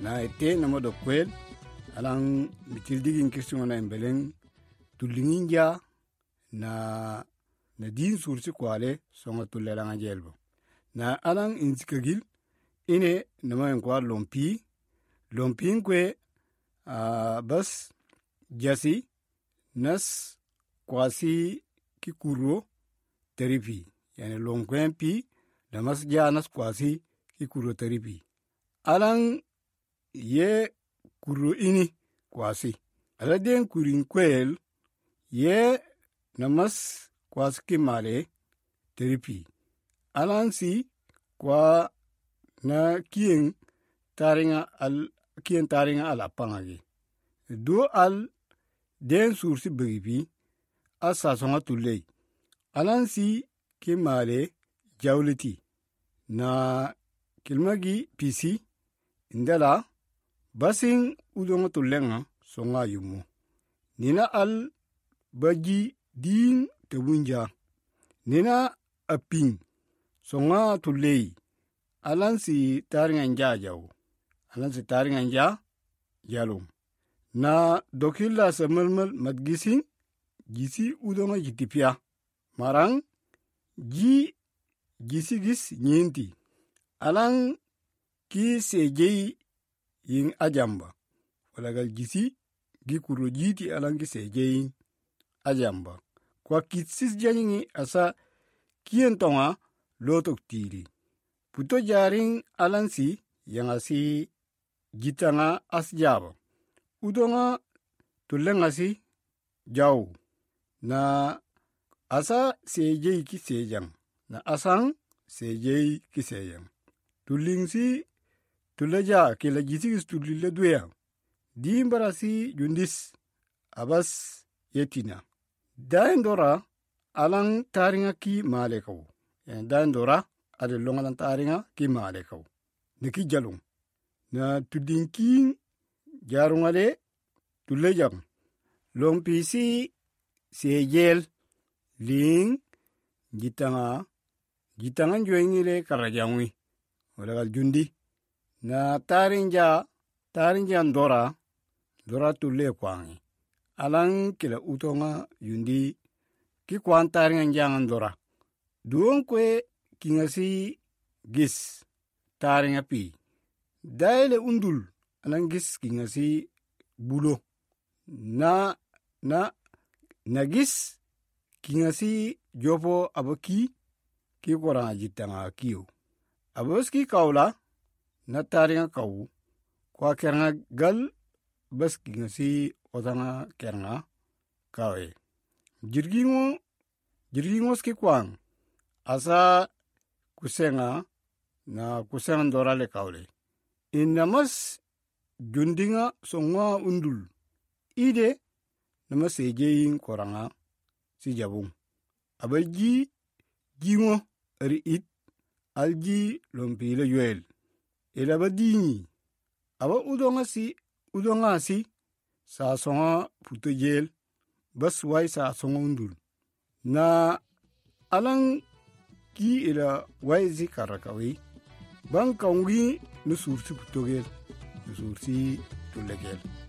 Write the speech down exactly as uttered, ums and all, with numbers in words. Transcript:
na ete na mo do kwel alang mitildigin kirsungo na embeleng tulinginja na na din sursi kwale songa tulelanga jelbo na alang insikagil ine nama kwa lompi lompi kwe uh, bas jasi nas kwasi kikuro teripi yani longkwempi damas janas kwasi kikuro teripi alang ye kuro ini kwasi aladen kurin kwel ye namas kwasi kimale teripi alang si kwa na kien taringa al kien taringa ala pangagi do al den sursi begipi asa songa tulei alang si kimale jawliti na kilmagi pisi indala basing udonga tulenga songa yumu nina al baji din tebunja nina aping songa tulei alang si taringa nja jaw alang si taringa nja jalum na dokilla samalmal madgising gisi udonga jitipia marang ji gisi gis nyinti alang ki sejei yin ajamba walagal gisi gi kuro jiti alang ki sejei ajamba kwa kitsis janyi asa kien tonga lotok tiri puto jaring alang si yang asi jitanga asjaba udonga tulenga si jaw na asa sejei ki sejang na asang sejei ki sejang tuling si tulaja kila jisigis tulile duya dimbara si jundis abas yetina daindora alang taringa ki malekaw yani daindora ade longalan taringa ki malekaw neki jalung na tudinkin jarungale tulejang lompisi sejel ling jitanga jitanga joingile karajangwi walagal jundi na tarinja tarinja ndora ndora tule kwangi alang kila utonga yundi ki kwan taringa njanga ndora duon kwe kingasi gis taringa pi daile undul alang gis kingasi bulo na na nagis kingasi jopo abaki ki koranga jitanga kiyo abos ki kaula na taringa kaw kwa keranga gal bas kingasi otanga keranga kawe jirgingo jirgingos ki kwang asa kusenga na kusenga ndorale kawle inamas jundinga songa undul ide namas ejeyin koranga si jabung abaji jingo ri it alji lompile yuel ila badini aba udonga si udonga si sa songa puto jel bas wai sa songa undul na alang ki ila wai zi karakawi bang kaungi nusursi puto gel nusursi tulegel